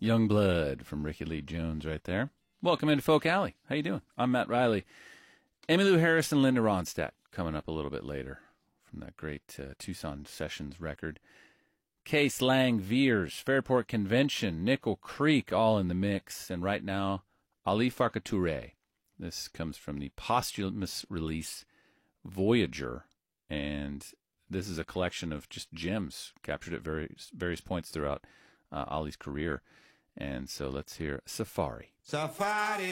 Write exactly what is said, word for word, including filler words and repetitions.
Young Blood from Ricky Lee Jones right there. Welcome into Folk Alley. How you doing? I'm Matt Riley. Emmylou Harris and Linda Ronstadt coming up a little bit later from that great uh, Tucson Sessions record. Case Lang Veers, Fairport Convention, Nickel Creek, all in the mix. And right now, Ali Farka Touré. This comes from the posthumous release Voyager. And this is a collection of just gems captured at various, various points throughout uh, Ali's career. And so let's hear Safari. Safari